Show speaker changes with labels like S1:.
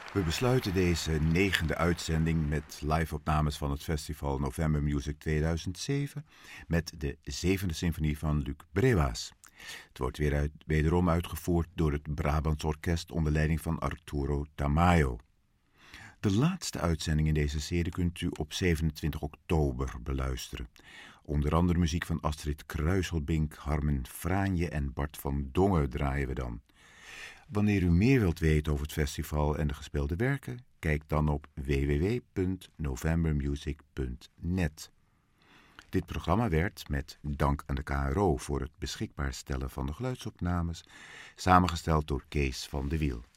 S1: We besluiten deze 9e uitzending met live-opnames van het festival November Music 2007 met de 7e symfonie van Luc Brewaas. Het wordt wederom uitgevoerd door het Brabants Orkest onder leiding van Arturo Tamayo. De laatste uitzending in deze serie kunt u op 27 oktober beluisteren. Onder andere muziek van Astrid Kruiselbink, Harmen Fraanje en Bart van Dongen draaien we dan. Wanneer u meer wilt weten over het festival en de gespeelde werken, kijk dan op www.novembermusic.net. Dit programma werd, met dank aan de KRO voor het beschikbaar stellen van de geluidsopnames, samengesteld door Kees van de Wiel.